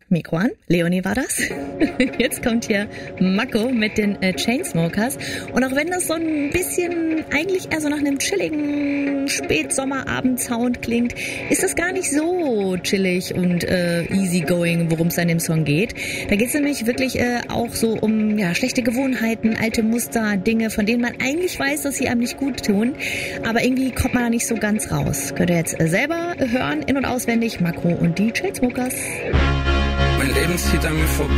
Mikro an. Leonie war das. Jetzt kommt hier Mako mit den Chainsmokers. Und auch wenn das so ein bisschen eigentlich eher so nach einem chilligen Spätsommerabend-Sound klingt, ist das gar nicht so chillig und easygoing, worum es an dem Song geht. Da geht es nämlich wirklich auch so um schlechte Gewohnheiten, alte Muster, Dinge, von denen man eigentlich weiß, dass sie einem nicht gut tun. Aber irgendwie kommt man da nicht so ganz raus. Könnt ihr jetzt selber hören, in- und auswendig, Mako und die Chainsmokers. Mein Leben zieht an mir vorbei,